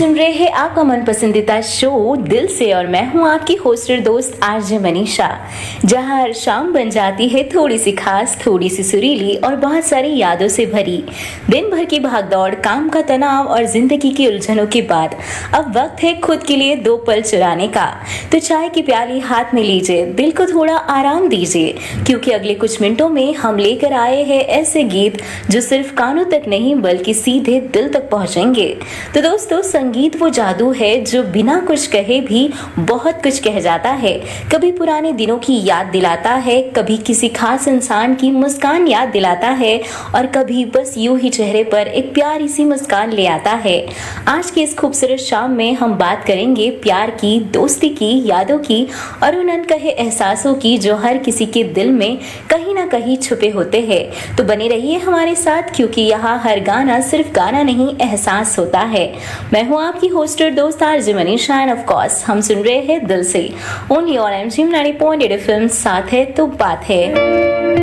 सुन रहे हैं आपका मन पसंदीदा शो दिल से और मैं हूं आपकी होस्टर दोस्त आरजे मनीषा, जहां हर शाम बन जाती है थोड़ी सी खास, थोड़ी सी सुरीली और बहुत सारी यादों से भरी। दिन भर की भागदौड़, काम का तनाव और जिंदगी की उलझनों के बाद अब वक्त है खुद के लिए 2 पल चुराने का। तो चाय की प्याली हाथ में लीजिए, दिल को थोड़ा आराम दीजिए, क्योंकि अगले कुछ मिनटों में हम लेकर आए हैं ऐसे गीत जो सिर्फ कानों तक नहीं बल्कि सीधे दिल तक पहुंचेंगे। तो दोस्तों, संगीत वो जादू है जो बिना कुछ कहे भी बहुत कुछ कह जाता है। कभी पुराने दिनों की याद दिलाता है, कभी किसी खास इंसान की मुस्कान याद दिलाता है और कभी बस यूं ही चेहरे पर एक प्यारी सी मुस्कान ले आता है। आज की इस खूबसूरत शाम में हम बात करेंगे प्यार की, दोस्ती की, यादों की और उन अनकहे एहसासों की जो हर किसी के दिल में कहीं ना कहीं छुपे होते हैं। तो बने रहिए हमारे साथ, क्योंकि यहाँ हर गाना सिर्फ गाना नहीं, एहसास होता है। मैं हूँ आपकी होस्टर दोस्त RJ Manisha end of course हम सुन रहे हैं दिल से ओनली ऑन एमजीएम 90.8 FM। साथ है तो बात है।